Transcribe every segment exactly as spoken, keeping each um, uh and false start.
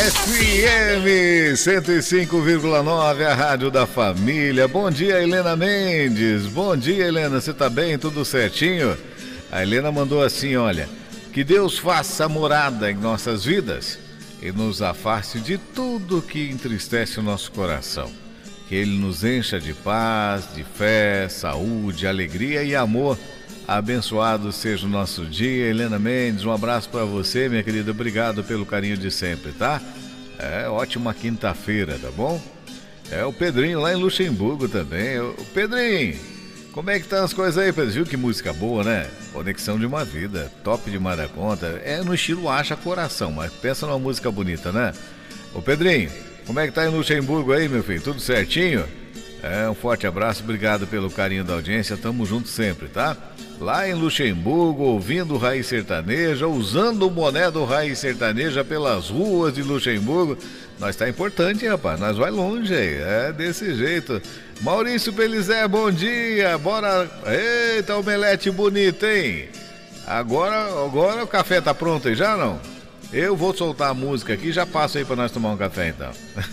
F M cento e cinco vírgula nove, a rádio da família. Bom dia, Helena Mendes. Bom dia, Helena. Você tá bem? Tudo certinho? A Helena mandou assim, olha: que Deus faça morada em nossas vidas e nos afaste de tudo que entristece o nosso coração. Que Ele nos encha de paz, de fé, saúde, alegria e amor. Abençoado seja o nosso dia, Helena Mendes. Um abraço para você, minha querida. Obrigado pelo carinho de sempre, tá? É, ótima quinta-feira, tá bom? É o Pedrinho lá em Luxemburgo também. O Pedrinho, como é que tá as coisas aí, Pedro? Viu que música boa, né? Conexão de uma vida, top demais da conta. É no estilo Haja Coração, mas pensa numa música bonita, né? Ô Pedrinho, como é que tá em Luxemburgo aí, meu filho? Tudo certinho? É, um forte abraço, obrigado pelo carinho da audiência, tamo junto sempre, tá? Lá em Luxemburgo, ouvindo Raiz Sertaneja, usando o boné do Raiz Sertaneja pelas ruas de Luxemburgo. Nós tá importante, hein, rapaz? Nós vai longe aí, é desse jeito. Maurício Pelizé, bom dia, bora. Eita, omelete bonita, hein? Agora, agora o café tá pronto aí já, não? Eu vou soltar a música aqui e já passo aí pra nós tomar um café, então.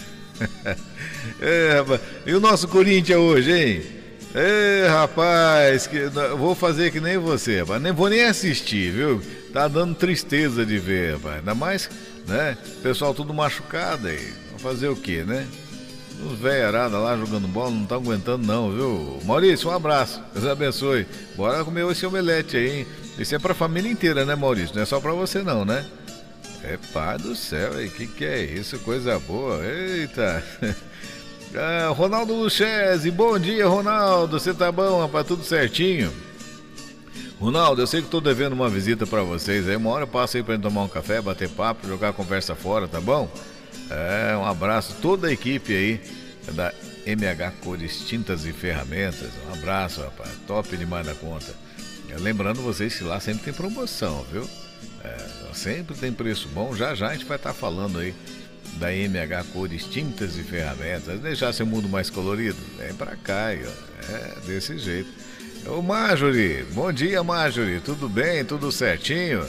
É, rapaz. E o nosso Corinthians hoje, hein? Ei, rapaz, que, vou fazer que nem você, rapaz. Nem vou nem assistir, viu? Tá dando tristeza de ver, rapaz. Ainda mais, né? Pessoal tudo machucado aí. Vamos fazer o quê, né? Os velharada lá jogando bola não tá aguentando não, viu? Maurício, um abraço. Deus abençoe. Bora comer esse omelete aí, hein? Esse é pra família inteira, né, Maurício? Não é só pra você não, né? É pai do céu, aí, que que é isso? Coisa boa. Eita. Ah, Ronaldo Luchese, bom dia, Ronaldo, você tá bom, rapaz, tudo certinho? Ronaldo, eu sei que tô devendo uma visita pra vocês aí, uma hora eu passo aí pra gente tomar um café, bater papo, jogar a conversa fora, tá bom? É, um abraço, toda a equipe aí da M H Cores Tintas e Ferramentas, um abraço, rapaz, top demais da conta. Lembrando vocês que lá sempre tem promoção, viu? É, sempre tem preço bom, já já a gente vai estar falando aí da M H Cores Tintas e Ferramentas. Deixar seu mundo mais colorido, vem pra cá, ó. É desse jeito. Ô Marjorie, bom dia, Marjorie, tudo bem, tudo certinho?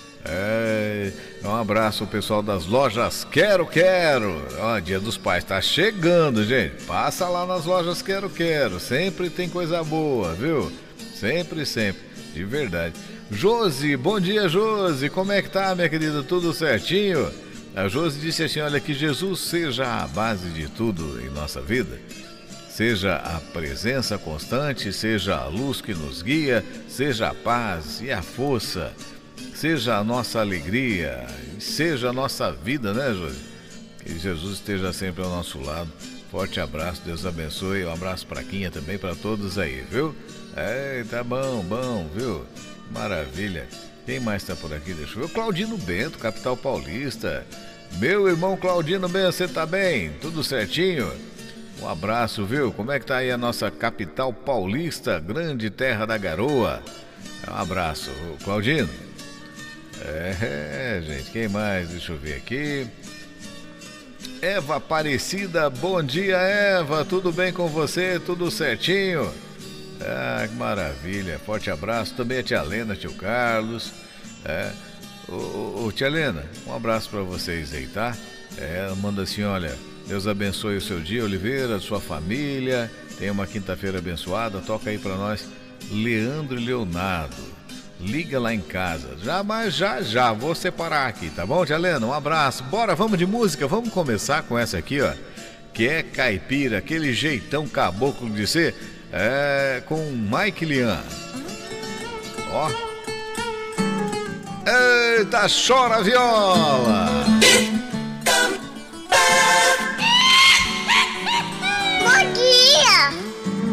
É, um abraço ao pessoal das lojas Quero Quero. Ó, Dia dos Pais tá chegando, gente, passa lá nas lojas Quero Quero, sempre tem coisa boa, viu? Sempre, sempre, de verdade. Josi, bom dia, Josi, como é que tá, minha querida, tudo certinho? A Josi disse assim, olha, que Jesus seja a base de tudo em nossa vida, seja a presença constante, seja a luz que nos guia, seja a paz e a força, seja a nossa alegria, seja a nossa vida, né, Josi? Que Jesus esteja sempre ao nosso lado. Forte abraço, Deus abençoe, um abraço pra Quinha também, pra todos aí, viu? É, tá bom, bom, viu? Maravilha. Quem mais tá por aqui? Deixa eu ver. O Claudino Bento, capital paulista. Meu irmão Claudino Bento, você tá bem? Tudo certinho? Um abraço, viu? Como é que tá aí a nossa capital paulista, grande terra da garoa? Um abraço, Claudino. É, gente, quem mais? Deixa eu ver aqui. Eva Aparecida, bom dia, Eva. Tudo bem com você? Tudo certinho? Ah, que maravilha, forte abraço, também a tia Lena, tio Carlos, é, ô, ô, ô tia Lena, um abraço pra vocês aí, tá? É, ela manda assim, olha, Deus abençoe o seu dia, Oliveira, sua família, tenha uma quinta-feira abençoada, toca aí pra nós, Leandro e Leonardo, liga lá em casa, já, mas já, já, vou separar aqui, tá bom, tia Lena? Um abraço, bora, vamos de música, vamos começar com essa aqui, ó, que é caipira, aquele jeitão caboclo de ser. É, com Mike Lian. Ó. Eita, chora viola!